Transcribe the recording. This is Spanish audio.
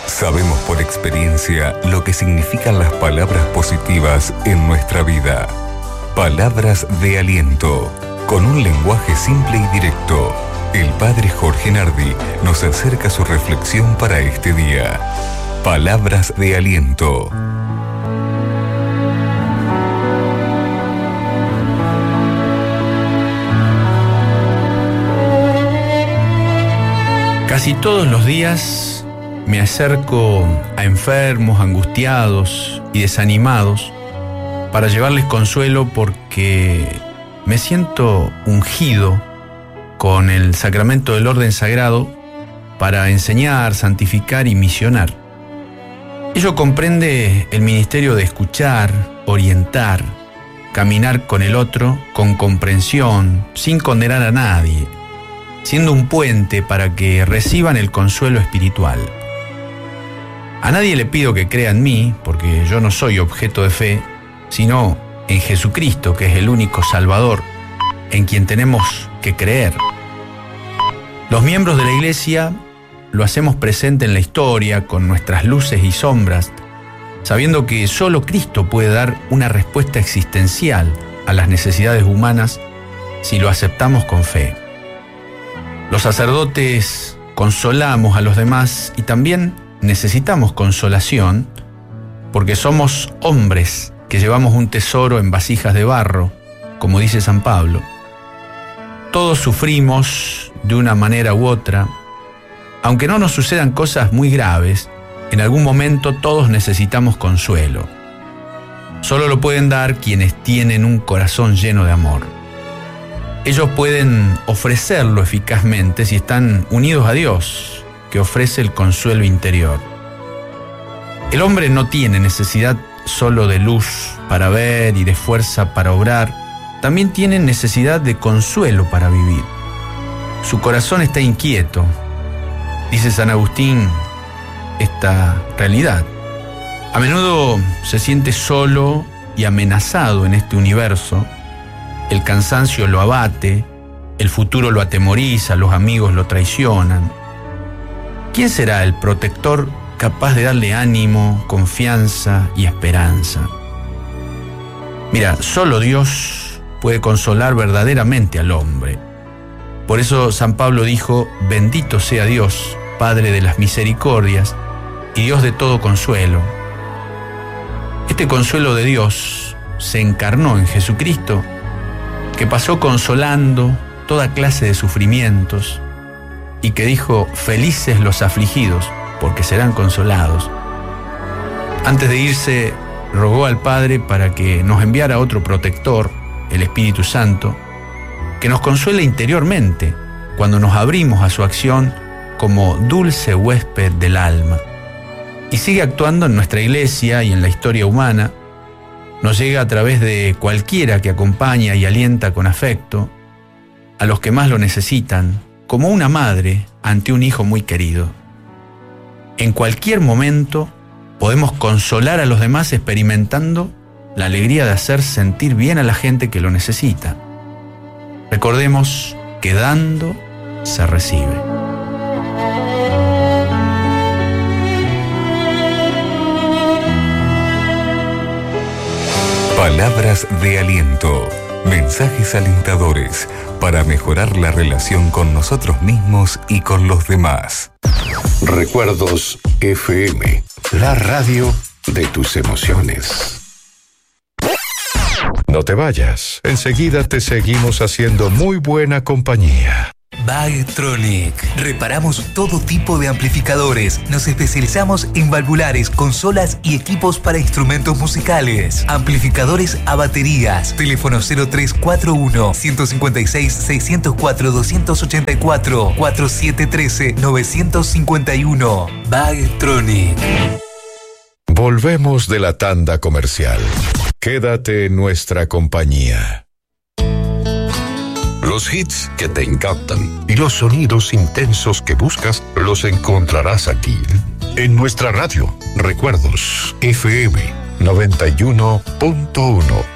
Sabemos por experiencia lo que significan las palabras positivas en nuestra vida. Palabras de aliento, con un lenguaje simple y directo. El Padre Jorge Nardi nos acerca su reflexión para este día. Palabras de aliento. Casi todos los días me acerco a enfermos, angustiados y desanimados para llevarles consuelo porque me siento ungido con el sacramento del orden sagrado para enseñar, santificar y misionar. Ello comprende el ministerio de escuchar, orientar, caminar con el otro con comprensión, sin condenar a nadie, siendo un puente para que reciban el consuelo espiritual. A nadie le pido que crea en mí, porque yo no soy objeto de fe, sino en Jesucristo, que es el único Salvador, en quien tenemos que creer. Los miembros de la Iglesia lo hacemos presente en la historia, con nuestras luces y sombras, sabiendo que solo Cristo puede dar una respuesta existencial a las necesidades humanas si lo aceptamos con fe. Los sacerdotes consolamos a los demás y también necesitamos consolación porque somos hombres que llevamos un tesoro en vasijas de barro, como dice San Pablo. Todos sufrimos de una manera u otra. Aunque no nos sucedan cosas muy graves, en algún momento todos necesitamos consuelo. Solo lo pueden dar quienes tienen un corazón lleno de amor. Ellos pueden ofrecerlo eficazmente si están unidos a Dios, que ofrece el consuelo interior. El hombre no tiene necesidad solo de luz para ver y de fuerza para obrar, también tiene necesidad de consuelo para vivir. Su corazón está inquieto, dice San Agustín, esta realidad. A menudo se siente solo y amenazado en este universo. El cansancio lo abate, el futuro lo atemoriza, los amigos lo traicionan. ¿Quién será el protector capaz de darle ánimo, confianza y esperanza? Mira, solo Dios puede consolar verdaderamente al hombre. Por eso San Pablo dijo: bendito sea Dios, Padre de las misericordias y Dios de todo consuelo. Este consuelo de Dios se encarnó en Jesucristo, que pasó consolando toda clase de sufrimientos y que dijo: felices los afligidos, porque serán consolados. Antes de irse, rogó al Padre para que nos enviara otro protector, el Espíritu Santo, que nos consuele interiormente cuando nos abrimos a su acción como dulce huésped del alma. Y sigue actuando en nuestra Iglesia y en la historia humana. Nos llega a través de cualquiera que acompaña y alienta con afecto a los que más lo necesitan, como una madre ante un hijo muy querido. En cualquier momento podemos consolar a los demás experimentando la alegría de hacer sentir bien a la gente que lo necesita. Recordemos que dando se recibe. Palabras de aliento, mensajes alentadores para mejorar la relación con nosotros mismos y con los demás. Recuerdos FM, la radio de tus emociones. No te vayas, enseguida te seguimos haciendo muy buena compañía. Bagtronic. Reparamos todo tipo de amplificadores. Nos especializamos en valvulares, consolas y equipos para instrumentos musicales. Amplificadores a baterías. Teléfono 0341-156-604-284 4713-951. Bagtronic. Volvemos de la tanda comercial. Quédate en nuestra compañía. Los hits que te encantan y los sonidos intensos que buscas los encontrarás aquí, en nuestra radio. Recuerdos FM 91.1.